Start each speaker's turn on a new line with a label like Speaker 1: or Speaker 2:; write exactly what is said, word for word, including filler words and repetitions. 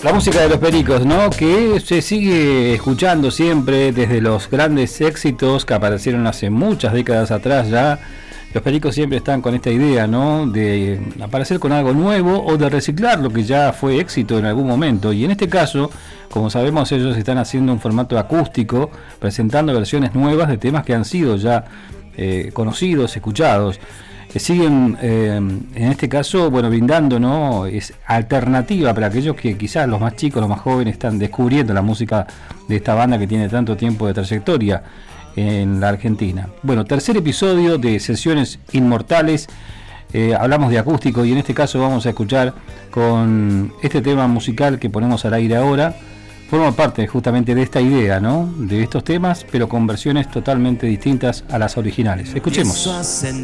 Speaker 1: La música de los Pericos, ¿no? Que se sigue escuchando siempre desde los grandes éxitos que aparecieron hace muchas décadas atrás ya. Los Pericos siempre están con esta idea, ¿no? De aparecer con algo nuevo o de reciclar lo que ya fue éxito en algún momento. Y en este caso, como sabemos, ellos están haciendo un formato acústico, presentando versiones nuevas de temas que han sido ya eh, conocidos, escuchados. Que siguen, eh, en este caso, bueno, brindando, ¿no? Es alternativa para aquellos que quizás los más chicos, los más jóvenes, están descubriendo la música de esta banda que tiene tanto tiempo de trayectoria en la Argentina. Bueno, tercer episodio de Sesiones Inmortales. Eh, hablamos de acústico y en este caso vamos a escuchar con este tema musical que ponemos al aire ahora. Forma parte justamente de esta idea, ¿no? De estos temas, pero con versiones totalmente distintas a las originales. Escuchemos.